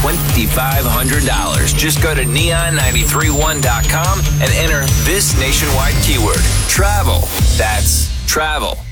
$2,500. Just go to neon931.com and enter this nationwide keyword, travel. That's travel.